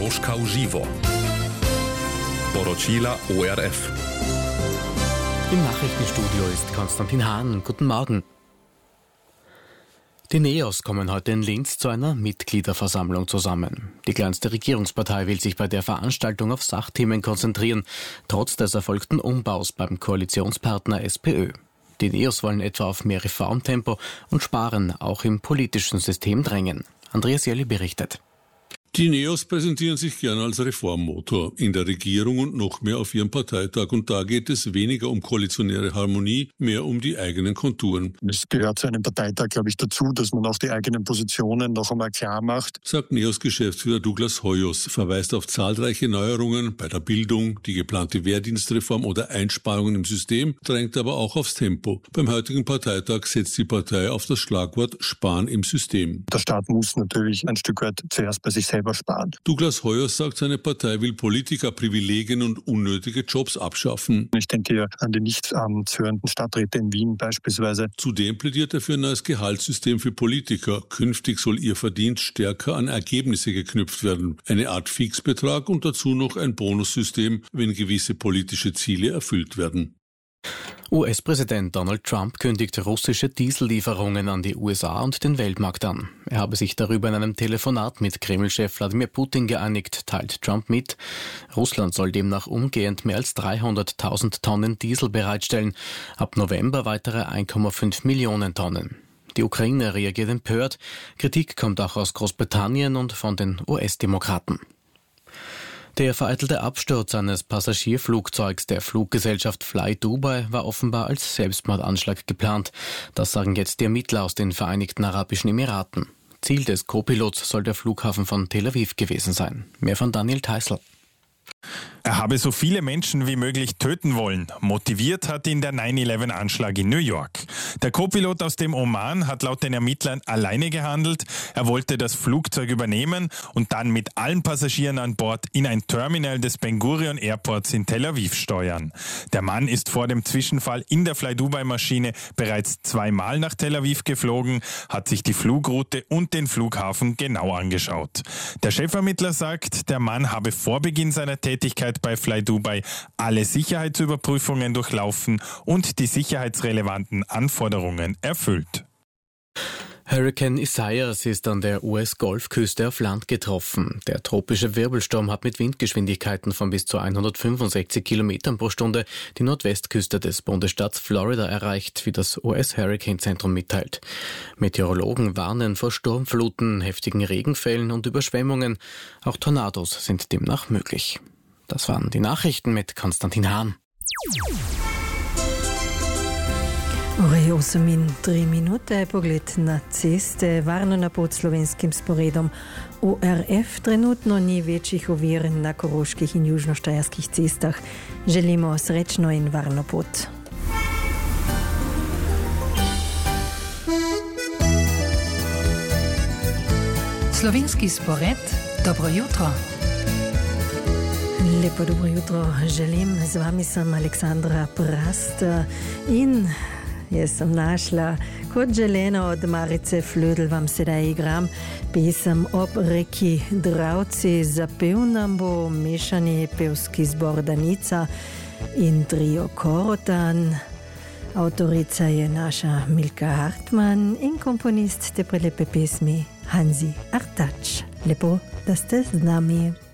Moscow Živo. Poročila ORF. Im Nachrichtenstudio ist Konstantin Hahn. Guten Morgen. Die NEOS kommen heute in Linz zu einer Mitgliederversammlung zusammen. Die kleinste Regierungspartei will sich bei der Veranstaltung auf Sachthemen konzentrieren, trotz des erfolgten Umbaus beim Koalitionspartner SPÖ. Die NEOS wollen etwa auf mehr Reformtempo und Sparen auch im politischen System drängen. Andreas Jelli berichtet. Die NEOS präsentieren sich gerne als Reformmotor in der Regierung und noch mehr auf ihrem Parteitag. Und da geht es weniger um koalitionäre Harmonie, mehr um die eigenen Konturen. Es gehört zu einem Parteitag, glaube ich, dazu, dass man auch die eigenen Positionen noch einmal klar macht. Sagt NEOS-Geschäftsführer Douglas Hoyos, verweist auf zahlreiche Neuerungen bei der Bildung, die geplante Wehrdienstreform oder Einsparungen im System, drängt aber auch aufs Tempo. Beim heutigen Parteitag setzt die Partei auf das Schlagwort Sparen im System. Der Staat muss natürlich ein Stück weit zuerst bei sich selber sparen. Douglas Hoyos sagt, seine Partei will Politikerprivilegien und unnötige Jobs abschaffen. Ich denke hier an die nicht amtshörenden Stadträte in Wien beispielsweise. Zudem plädiert er für ein neues Gehaltssystem für Politiker. Künftig soll ihr Verdienst stärker an Ergebnisse geknüpft werden. Eine Art Fixbetrag und dazu noch ein Bonussystem, wenn gewisse politische Ziele erfüllt werden. US-Präsident Donald Trump kündigt russische Diesellieferungen an die USA und den Weltmarkt an. Er habe sich darüber in einem Telefonat mit Kreml-Chef Wladimir Putin geeinigt, teilt Trump mit. Russland soll demnach umgehend mehr als 300.000 Tonnen Diesel bereitstellen, ab November weitere 1,5 Millionen Tonnen. Die Ukraine reagiert empört. Kritik kommt auch aus Großbritannien und von den US-Demokraten. Der vereitelte Absturz eines Passagierflugzeugs der Fluggesellschaft Fly Dubai war offenbar als Selbstmordanschlag geplant. Das sagen jetzt die Ermittler aus den Vereinigten Arabischen Emiraten. Ziel des Co-Pilots soll der Flughafen von Tel Aviv gewesen sein. Mehr von Daniel Teisel. Er habe so viele Menschen wie möglich töten wollen. Motiviert hat ihn der 9/11-Anschlag in New York. Der Co-Pilot aus dem Oman hat laut den Ermittlern alleine gehandelt. Er wollte das Flugzeug übernehmen und dann mit allen Passagieren an Bord in ein Terminal des Ben Gurion Airports in Tel Aviv steuern. Der Mann ist vor dem Zwischenfall in der Fly Dubai-Maschine bereits 2-mal nach Tel Aviv geflogen, hat sich die Flugroute und den Flughafen genau angeschaut. Der Chefermittler sagt, der Mann habe vor Beginn seiner Tätigkeit bei Fly Dubai alle Sicherheitsüberprüfungen durchlaufen und die sicherheitsrelevanten Anforderungen erfüllt. Hurrikan Isaias ist an der US-Golfküste auf Land getroffen. Der tropische Wirbelsturm hat mit Windgeschwindigkeiten von bis zu 165 Kilometern pro Stunde die Nordwestküste des Bundesstaats Florida erreicht, wie das US-Hurricane-Zentrum mitteilt. Meteorologen warnen vor Sturmfluten, heftigen Regenfällen und Überschwemmungen. Auch Tornados sind demnach möglich. Das waren die Nachrichten mit Konstantin Hahn. 3 minute, pogled na ceste, varno na pod slovenskim sporedom. ORF trenutno ni večjih ovir na koroških in južnoštajerskih cestah. Želimo srečno in varno pot. Slovenski spored, dobro jutro. Lepo dobro jutro želim, z vami sem Aleksandra Prast in jaz sem našla, kot želeno od Marice Flödl vam sedaj igram pesem ob reki Dravci. Zapel nam bo mešani pevski zbor Danica in trio Korotan. Avtorica je naša Milka Hartmann in komponist te prelepe pesmi Hanzi Artač. Lepo, da ste z nami.